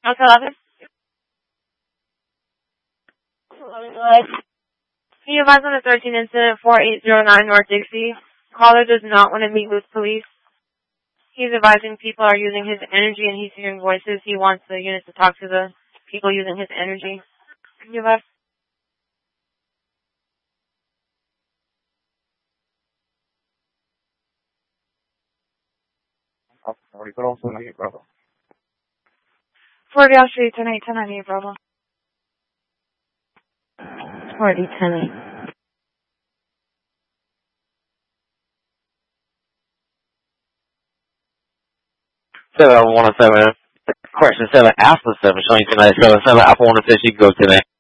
Okay, 11. Can you advise on the 13 incident 4809 North Dixie? Caller does not want to meet with police. He's advising people are using his energy and he's hearing voices. He wants the unit to talk to the people using his energy. Can you left? Already put on 10-8, brother. 40 L Street, 10-8, brother. 40, 10-8. 7 Alpha 107, question 7 Alpha 7, showing tonight 7 Alpha 106, you can go tonight.